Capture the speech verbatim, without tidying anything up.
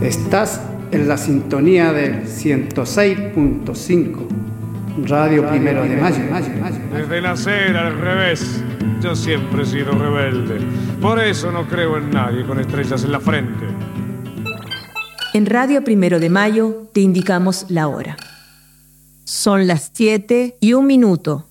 Estás en la sintonía del ciento seis punto cinco, Radio Primero de Mayo. Desde nacer al revés, yo siempre he sido rebelde. Por eso no creo en nadie con estrellas en la frente. En Radio Primero de Mayo te indicamos la hora. Son las siete y un minuto.